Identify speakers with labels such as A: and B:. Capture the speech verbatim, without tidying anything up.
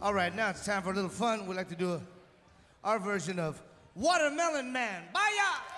A: All right, now it's time for a little fun. We'd like to do a, our version of Watermelon Man. Bye,